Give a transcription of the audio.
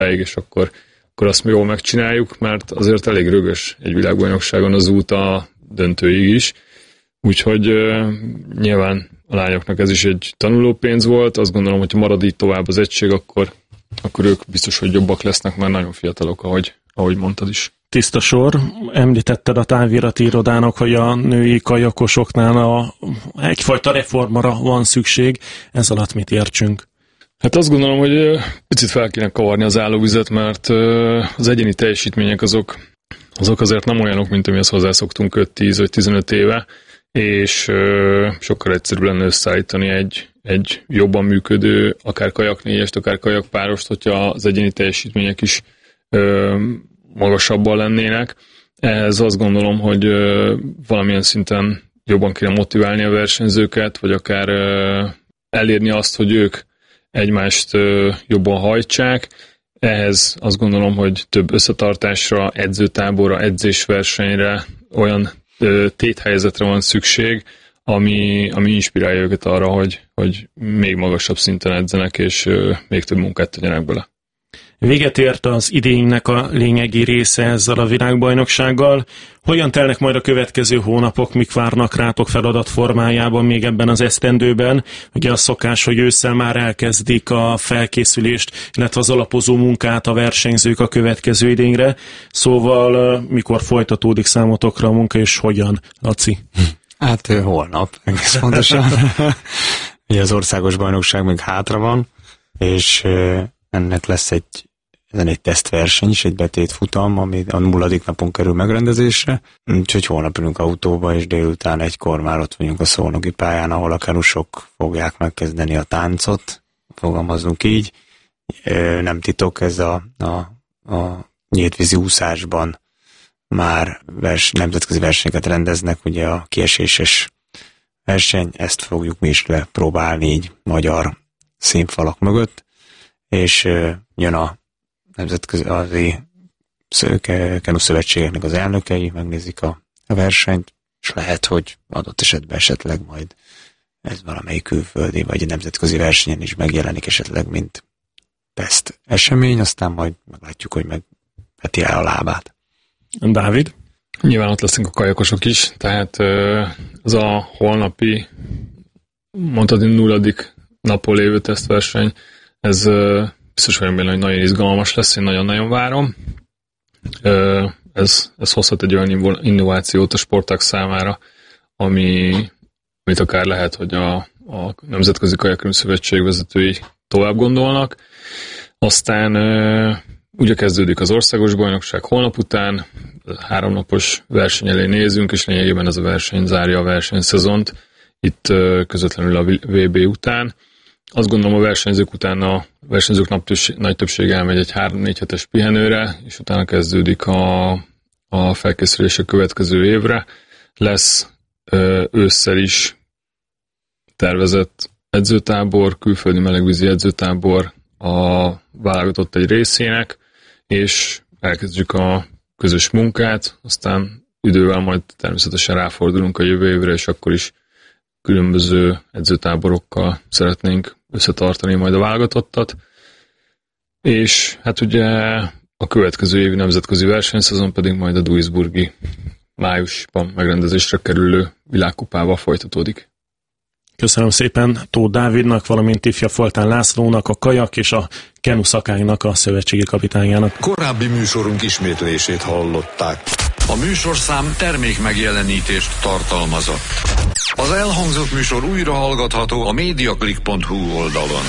és akkor azt mi jól megcsináljuk, mert azért elég rögös egy világbajnokságon az út a döntőig is. Úgyhogy nyilván a lányoknak ez is egy tanulópénz volt. Azt gondolom, hogy ha marad így tovább az egység, akkor ők biztos, hogy jobbak lesznek, mert nagyon fiatalok, ahogy mondtad is. Tiszta sor. Említetted a távirati irodának, hogy a női kajakosoknál egyfajta reformra van szükség. Ez alatt mit értsünk? Hát azt gondolom, hogy picit fel kéne kavarni az állóvizet, mert az egyéni teljesítmények azok azért nem olyanok, mint amihez hozzászoktunk 5-10 vagy 15 éve, és sokkal egyszerűbb lenne összeállítani egy jobban működő, akár kajaknégyest, akár kajakpárost, hogyha az egyéni teljesítmények is magasabban lennének. Ehhez azt gondolom, hogy valamilyen szinten jobban kéne motiválni a versenyzőket, vagy akár elérni azt, hogy ők egymást jobban hajtsák. Ehhez azt gondolom, hogy több összetartásra, edzőtáborra, edzésversenyre, olyan téthelyzetre van szükség, ami inspirálja őket arra, hogy még magasabb szinten edzenek, és még több munkát tegyenek bele. Véget ért az idénynek a lényegi része ezzel a világbajnoksággal. Hogyan telnek majd a következő hónapok, mik várnak rátok feladat formájában még ebben az esztendőben? Ugye az szokás, hogy ősszel már elkezdik a felkészülést, illetve az alapozó munkát a versenyzők a következő idényre. Szóval mikor folytatódik számotokra a munka, és hogyan, Laci? Hát holnap, egész pontosan. Ugye az országos bajnokság még hátra van, és ennek lesz egy tesztverseny is, egy betétfutam, ami a 0. napon kerül megrendezésre. Úgyhogy holnap ülünk autóba, és délután 1-kor már ott vagyunk a szolnoki pályán, ahol a kenusok fogják megkezdeni a táncot, fogalmazunk így. Nem titok, ez a nyíltvízi úszásban már nemzetközi versenyeket rendeznek, ugye a kieséses verseny, ezt fogjuk mi is lepróbálni így magyar színfalak mögött, és jön a nemzetközi kenuszövetségeknek az elnökei, megnézik a versenyt, és lehet, hogy adott esetben esetleg majd ez valamelyik külföldi vagy nemzetközi versenyen is megjelenik esetleg, mint teszt esemény, aztán majd meglátjuk, hogy megveti el a lábát. Dávid? Nyilván ott leszünk a kajakosok is, tehát az a holnapi, mondtad, 0. napon lévő tesztverseny, ez biztos vagyok benne, hogy nagyon izgalmas lesz, én nagyon-nagyon várom. Ez hozhat egy olyan innovációt a sportág számára, amit akár lehet, hogy a Nemzetközi Kajakkenus Szövetség vezetői tovább gondolnak. Aztán ugye kezdődik az országos bajnokság holnap után, 3 napos verseny elé nézünk, és lényegében ez a verseny zárja a versenyszezont, itt közvetlenül a VB után. Azt gondolom, a versenyzők után a versenyzők nagy többsége elmegy egy 3-4 hetes pihenőre, és utána kezdődik a felkészülés a következő évre. Lesz ősszel is tervezett edzőtábor, külföldi melegvízi edzőtábor a válogatott egy részének, és elkezdjük a közös munkát, aztán idővel majd természetesen ráfordulunk a jövő évre, és akkor is különböző edzőtáborokkal szeretnénk összetartani majd a válogatottat. És hát ugye a következő évi nemzetközi versenyszezon pedig majd a duisburgi májusban megrendezésre kerülő világkupával folytatódik. Köszönöm szépen Tóth Dávidnak, valamint Tifja Foltán Lászlónak, a kajak és a kenu szakálynak, a szövetségi kapitányának. Korábbi műsorunk ismétlését hallották. A műsorszám termék megjelenítést tartalmazott. Az elhangzott műsor újra hallgatható a mediaclick.hu oldalon.